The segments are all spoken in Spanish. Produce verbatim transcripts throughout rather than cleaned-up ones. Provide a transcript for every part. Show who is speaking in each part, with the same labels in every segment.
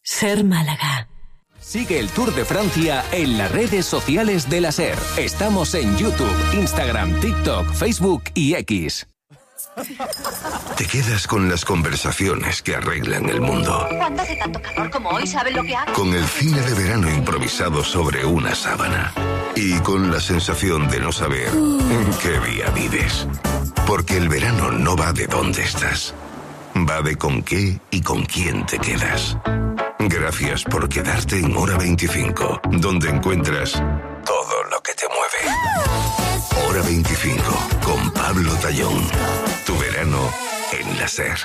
Speaker 1: Ser Málaga.
Speaker 2: Sigue el Tour de Francia en las redes sociales de la SER. Estamos en YouTube, Instagram, TikTok, Facebook y X.
Speaker 3: Te quedas con las conversaciones que arreglan el mundo.
Speaker 4: Cuando hace tanto calor como hoy, ¿sabes lo que hago?
Speaker 3: Con el cine de verano improvisado sobre una sábana. Y con la sensación de no saber en qué día vives. Porque el verano no va de dónde estás. Va de con qué y con quién te quedas. Gracias por quedarte en Hora veinticinco, donde encuentras todo lo que te mueve. Hora veinticinco, con Pablo Tallón. Tu verano en la SER.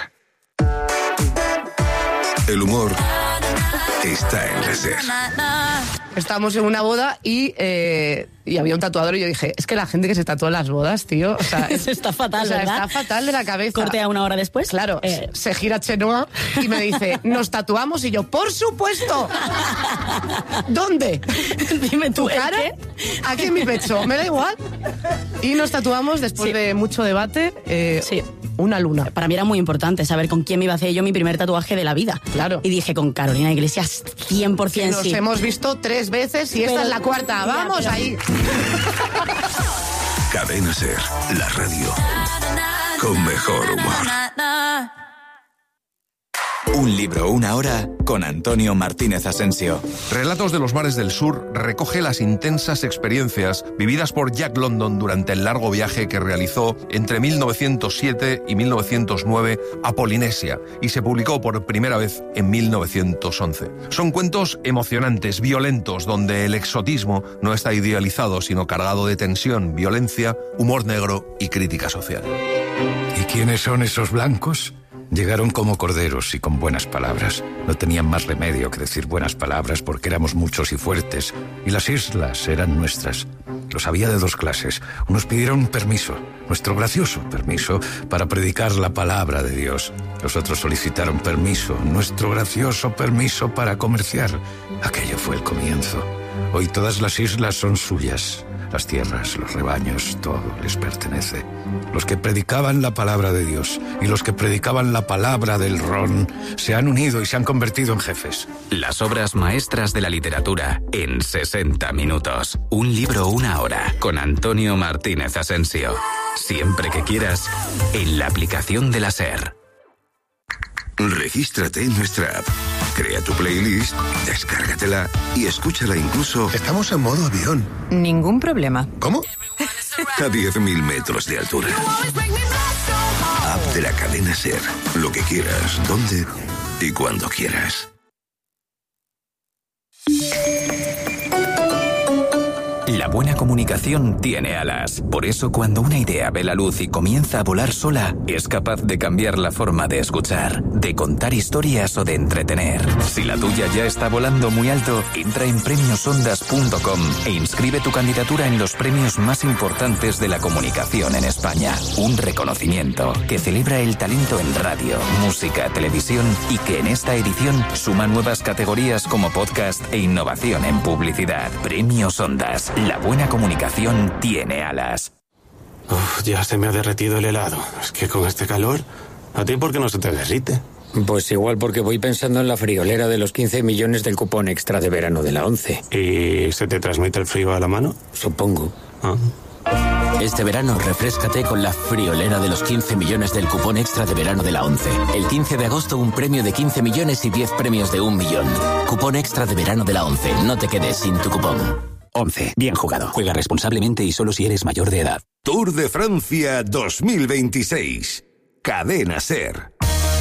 Speaker 3: El humor está en la SER.
Speaker 5: Estábamos en una boda y, eh, y había un tatuador y yo dije, es que la gente que se tatúa en las bodas, tío, o sea, es,
Speaker 6: está fatal,
Speaker 5: o sea,
Speaker 6: ¿verdad?
Speaker 5: Está fatal de la cabeza.
Speaker 6: Corte a una hora después.
Speaker 5: Claro, eh. se gira Chenoa y me dice, ¿nos tatuamos? Y yo, ¡por supuesto! ¿Dónde?
Speaker 6: Dime tú,
Speaker 5: ¿Tu cara?
Speaker 6: ¿qué?
Speaker 5: Aquí en mi pecho, me da igual. Y nos tatuamos después
Speaker 6: Sí.
Speaker 5: de mucho debate. Eh,
Speaker 6: Sí.
Speaker 5: Una luna.
Speaker 6: Para mí era muy importante saber con quién me iba a hacer yo mi primer tatuaje de la vida.
Speaker 5: Claro.
Speaker 6: Y dije, con Carolina Iglesias, cien por ciento
Speaker 5: Nos
Speaker 6: sí.
Speaker 5: hemos visto tres veces y esta
Speaker 6: Pero-
Speaker 5: es la cuarta.
Speaker 6: Ya,
Speaker 5: ¡Vamos
Speaker 6: pero-
Speaker 5: ahí!
Speaker 3: Cadena SER, la radio con mejor humor.
Speaker 7: Un libro, una hora, con Antonio Martínez Asensio.
Speaker 8: Relatos de los mares del sur recoge las intensas experiencias vividas por Jack London durante el largo viaje que realizó entre mil novecientos siete y mil novecientos nueve a Polinesia y se publicó por primera vez en mil novecientos once. Son cuentos emocionantes, violentos, donde el exotismo no está idealizado, sino cargado de tensión, violencia, humor negro y crítica social.
Speaker 9: ¿Y quiénes son esos blancos? Llegaron como corderos y con buenas palabras. No tenían más remedio que decir buenas palabras porque éramos muchos y fuertes, y las islas eran nuestras. Los había de dos clases. Unos pidieron permiso, nuestro gracioso permiso, para predicar la palabra de Dios. Los otros solicitaron permiso, nuestro gracioso permiso para comerciar. Aquello fue el comienzo. Hoy todas las islas son suyas. Las tierras, los rebaños, todo les pertenece. Los que predicaban la palabra de Dios y los que predicaban la palabra del ron se han unido y se han convertido en jefes.
Speaker 2: Las obras maestras de la literatura en sesenta minutos. Un libro, una hora, con Antonio Martínez Asensio. Siempre que quieras, en la aplicación de la SER.
Speaker 3: Regístrate en nuestra app. Crea tu playlist, descárgatela y escúchala incluso...
Speaker 10: Estamos en modo avión.
Speaker 1: Ningún problema.
Speaker 10: ¿Cómo?
Speaker 3: a diez mil metros de altura. App de la cadena SER. Lo que quieras, donde y cuando quieras.
Speaker 2: La buena comunicación tiene alas. Por eso, cuando una idea ve la luz y comienza a volar sola, es capaz de cambiar la forma de escuchar, de contar historias o de entretener. Si la tuya ya está volando muy alto, entra en premios ondas punto com e inscribe tu candidatura en los premios más importantes de la comunicación en España. Un reconocimiento que celebra el talento en radio, música, televisión y que en esta edición suma nuevas categorías como podcast e innovación en publicidad. Premios Ondas. La buena comunicación tiene alas.
Speaker 11: Uf, ya se me ha derretido el helado. Es que con este calor, ¿a ti por qué no se te derrite?
Speaker 12: Pues igual porque voy pensando en la friolera de los quince millones del cupón extra de verano de la once.
Speaker 11: ¿Y se te transmite el frío a la mano?
Speaker 12: Supongo.
Speaker 11: Ah.
Speaker 13: Este verano refréscate con la friolera de los quince millones del cupón extra de verano de la once. El quince de agosto un premio de quince millones y diez premios de un millón. Cupón extra de verano de la once. No te quedes sin tu cupón.
Speaker 2: once. Bien jugado. Juega responsablemente y solo si eres mayor de edad.
Speaker 3: Tour de Francia dos mil veintiséis. Cadena SER.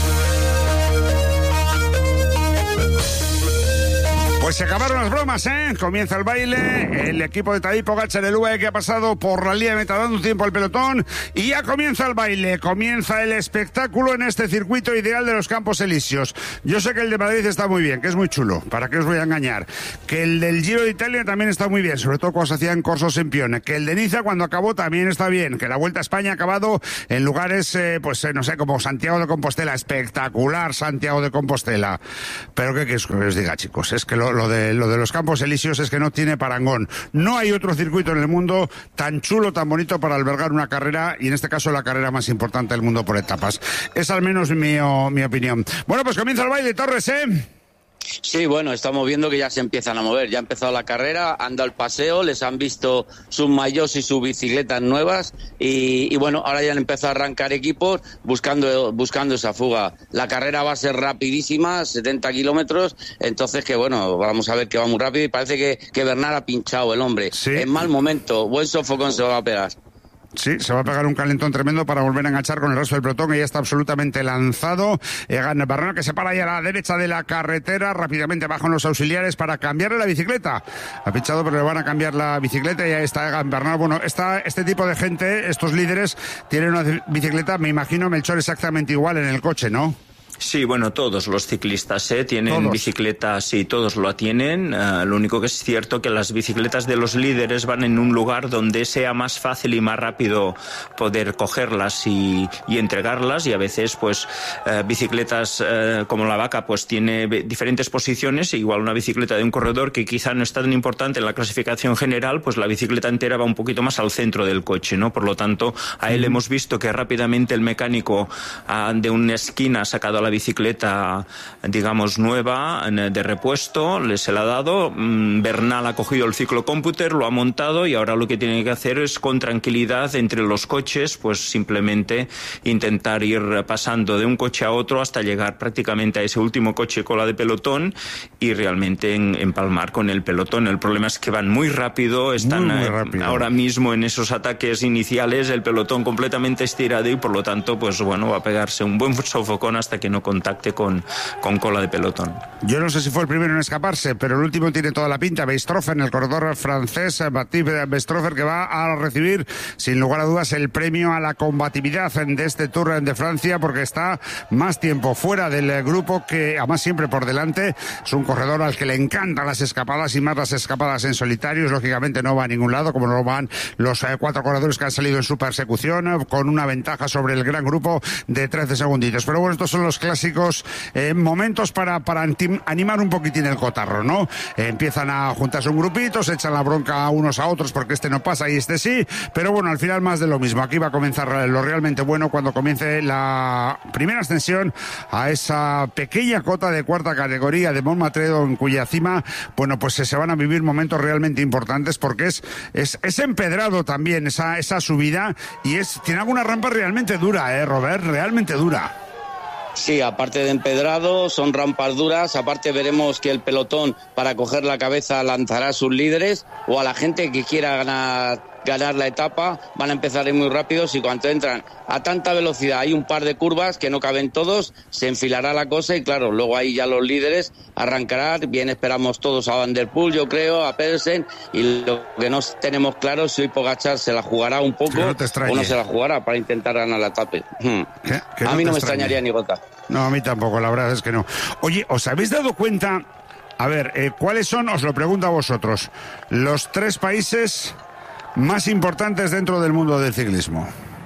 Speaker 14: Pues se acabaron las bromas, ¿eh? Comienza el baile, el equipo de Tadej Pogačar, el U A E que ha pasado por la línea de meta dando un tiempo al pelotón y ya comienza el baile, comienza el espectáculo en este circuito ideal de los Campos Elíseos. Yo sé que el de Madrid está muy bien, que es muy chulo, ¿para qué os voy a engañar? Que el del Giro de Italia también está muy bien, sobre todo cuando se hacían Corso Sempione, que el de Niza cuando acabó también está bien, que la Vuelta a España ha acabado en lugares, eh, pues eh, no sé, como Santiago de Compostela, espectacular Santiago de Compostela. Pero ¿qué queréis que os diga, chicos? Es que lo Lo de, lo de los Campos Elíseos es que no tiene parangón. No hay otro circuito en el mundo tan chulo, tan bonito para albergar una carrera, y en este caso la carrera más importante del mundo por etapas. Es al menos mi, mi opinión. Bueno, pues comienza el baile, Torres, ¿eh?
Speaker 10: Sí, bueno, estamos viendo que ya se empiezan a mover. Ya ha empezado la carrera, han dado el paseo, les han visto sus maillots y sus bicicletas nuevas y, y bueno, ahora ya han empezado a arrancar equipos buscando buscando esa fuga. La carrera va a ser rapidísima, setenta kilómetros, entonces que bueno, vamos a ver que va muy rápido y parece que, que Bernal ha pinchado el hombre. Sí. En mal momento, buen sofocón se va a pegar.
Speaker 14: Sí, se va a pegar un calentón tremendo para volver a enganchar con el resto del pelotón, que ya está absolutamente lanzado. Egan Bernal, que se para ahí a la derecha de la carretera, rápidamente bajan los auxiliares para cambiarle la bicicleta. Ha pinchado, pero le van a cambiar la bicicleta y ahí está Egan Bernal. Bueno, esta, este tipo de gente, estos líderes, tienen una bicicleta, me imagino, Melchor, exactamente igual en el coche, ¿no?
Speaker 15: Sí, bueno, todos los ciclistas ¿eh? tienen ¿Todos? bicicletas y todos lo tienen. Uh, lo único que es cierto que las bicicletas de los líderes van en un lugar donde sea más fácil y más rápido poder cogerlas y, y entregarlas, y a veces pues uh, bicicletas uh, como la Vaca pues tiene diferentes posiciones, e igual una bicicleta de un corredor que quizá no está tan importante en la clasificación general, pues la bicicleta entera va un poquito más al centro del coche, ¿no? Por lo tanto, a él mm. hemos visto que rápidamente el mecánico uh, de una esquina ha sacado la bicicleta, digamos, nueva, de repuesto, le se la ha dado. Bernal ha cogido el ciclocomputer, lo ha montado y ahora lo que tiene que hacer es, con tranquilidad entre los coches, pues simplemente intentar ir pasando de un coche a otro hasta llegar prácticamente a ese último coche cola de pelotón y realmente en, empalmar con el pelotón. El problema es que van muy rápido, están muy, muy rápido. ahora mismo en esos ataques iniciales, el pelotón completamente estirado y por lo tanto, pues bueno, va a pegarse un buen sofocón hasta que no contacte con, con cola de pelotón.
Speaker 14: Yo no sé si fue el primero en escaparse, pero el último tiene toda la pinta. Weistrofer, en el corredor francés, Baptiste Weistrofer, que va a recibir sin lugar a dudas el premio a la combatividad de este Tour de Francia, porque está más tiempo fuera del grupo que, además, siempre por delante. Es un corredor al que le encantan las escapadas y más las escapadas en solitarios. Lógicamente no va a ningún lado, como no van los eh, cuatro corredores que han salido en su persecución, con una ventaja sobre el gran grupo de trece segunditos. Pero bueno, estos son los clásicos eh, momentos para, para animar un poquitín el cotarro, ¿no? Eh, empiezan a juntarse un grupito, se echan la bronca unos a otros porque este no pasa y este sí, pero bueno, al final más de lo mismo. Aquí va a comenzar lo realmente bueno cuando comience la primera ascensión a esa pequeña cota de cuarta categoría de Montmatredo, en cuya cima, bueno, pues se van a vivir momentos realmente importantes, porque es, es, es empedrado también esa, esa subida, y es, tiene alguna rampa realmente dura, ¿eh, Robert? Realmente dura.
Speaker 10: Sí, aparte de empedrado, son rampas duras. Aparte veremos que el pelotón, para coger la cabeza, lanzará a sus líderes o a la gente que quiera ganar ganar la etapa. Van a empezar a ir muy rápidos y cuando entran a tanta velocidad, hay un par de curvas que no caben todos, se enfilará la cosa y claro, luego ahí ya los líderes arrancarán. Bien, esperamos todos a Van der Poel, yo creo, a Pedersen, y lo que no tenemos claro es si hoy Pogačar se la jugará un poco no o no se la jugará para intentar ganar la etapa. Hmm.
Speaker 14: ¿Qué? ¿Qué
Speaker 10: a
Speaker 14: no
Speaker 10: mí no me
Speaker 14: extrañe?
Speaker 10: extrañaría ni gota.
Speaker 14: No, a mí tampoco, la verdad es que no. Oye, ¿os habéis dado cuenta? A ver, eh, ¿cuáles son, os lo pregunto a vosotros, los tres países más importantes dentro del mundo del ciclismo?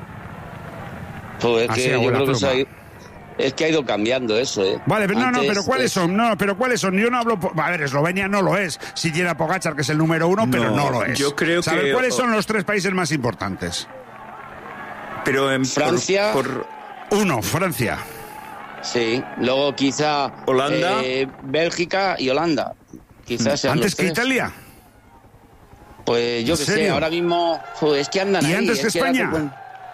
Speaker 10: Pues es que yo creo que se ha ido, es que ha ido cambiando eso, ¿eh?
Speaker 14: Vale, pero
Speaker 10: Antes,
Speaker 14: no, no, pero ¿cuáles
Speaker 10: es...
Speaker 14: son? No, pero ¿cuáles son? Yo no hablo... A ver, Eslovenia no lo es. Sí tiene a Pogačar, que es el número uno, no, pero no lo es.
Speaker 15: Yo creo
Speaker 14: ¿Sabe
Speaker 15: que...
Speaker 14: cuáles son los tres países más importantes?
Speaker 15: Pero en
Speaker 10: Francia...
Speaker 15: Por, por...
Speaker 14: Uno, Francia.
Speaker 10: Sí, luego quizá...
Speaker 15: Holanda.
Speaker 10: Eh, Bélgica y Holanda. Quizás sean
Speaker 14: ¿Antes
Speaker 10: los
Speaker 14: que
Speaker 10: tres.
Speaker 14: Italia?
Speaker 10: Pues yo que
Speaker 14: serio?
Speaker 10: sé, ahora mismo pues, es que andan
Speaker 14: ¿Y
Speaker 10: ahí.
Speaker 14: antes que
Speaker 10: es
Speaker 14: España?
Speaker 10: Que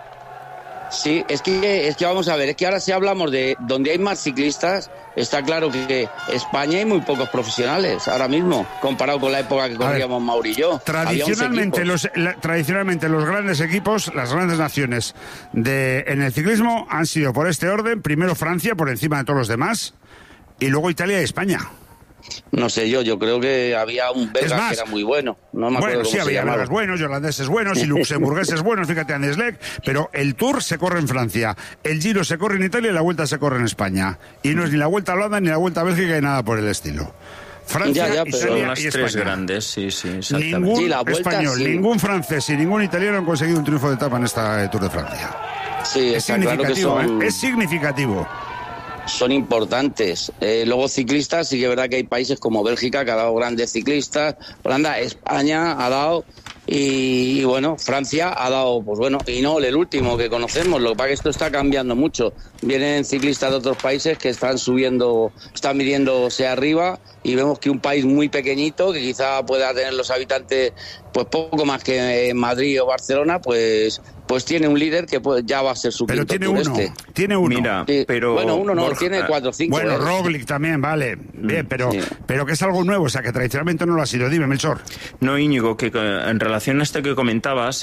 Speaker 10: sí, es que, es que vamos a ver, es que ahora si hablamos de donde hay más ciclistas, está claro que España hay muy pocos profesionales ahora mismo, comparado con la época que corríamos Mauri y yo.
Speaker 14: Tradicionalmente los, la, tradicionalmente los grandes equipos, las grandes naciones de, en el ciclismo han sido por este orden: primero Francia, por encima de todos los demás, y luego Italia y España.
Speaker 10: No sé yo, yo creo que había un belga
Speaker 14: más,
Speaker 10: que era muy bueno. No me
Speaker 14: bueno,
Speaker 10: acuerdo
Speaker 14: sí,
Speaker 10: cómo
Speaker 14: había
Speaker 10: se llamaba.
Speaker 14: belgas buenos, holandeses buenos y luxemburgueses buenos, fíjate, Andes Leck, pero el Tour se corre en Francia, el Giro se corre en Italia y la Vuelta se corre en España. Y no es ni la Vuelta a Holanda ni la Vuelta a Bélgica ni nada por el estilo. Francia,
Speaker 10: ya, ya, pero
Speaker 14: Italia
Speaker 15: las
Speaker 14: y
Speaker 15: tres
Speaker 14: España.
Speaker 15: grandes, sí, sí, exactamente.
Speaker 14: Ningún
Speaker 10: sí, la vuelta,
Speaker 14: español,
Speaker 10: sí.
Speaker 14: ningún francés y ningún italiano han conseguido un triunfo de etapa en esta Tour de Francia.
Speaker 10: Sí,
Speaker 14: es
Speaker 10: está
Speaker 14: significativo,
Speaker 10: claro que son...
Speaker 14: ¿eh? Es significativo.
Speaker 10: Son importantes. Eh, luego ciclistas, sí que es verdad que hay países como Bélgica que ha dado grandes ciclistas. Holanda, España ha dado Y, y bueno, Francia ha dado, pues bueno, y no el último que conocemos, lo que pasa es que esto está cambiando mucho. Vienen ciclistas de otros países que están subiendo, están midiéndose arriba, y vemos que un país muy pequeñito, que quizá pueda tener los habitantes pues poco más que en Madrid o Barcelona, pues pues tiene un líder que pues, ya va a ser su
Speaker 14: Pero
Speaker 10: quinto
Speaker 14: tiene
Speaker 10: Tour
Speaker 14: uno,
Speaker 10: este.
Speaker 14: tiene uno.
Speaker 15: Mira,
Speaker 10: Sí.
Speaker 15: pero...
Speaker 10: Bueno, uno no,
Speaker 15: Borja,
Speaker 10: tiene cuatro o cinco.
Speaker 14: Bueno,
Speaker 10: ¿eh?
Speaker 14: Roglic también, vale. Bien, pero,
Speaker 10: Sí.
Speaker 14: pero que es algo nuevo, o sea, que tradicionalmente no lo ha sido. Dime, Melchor.
Speaker 15: No, Íñigo, que eh, en relación a esto que comentabas,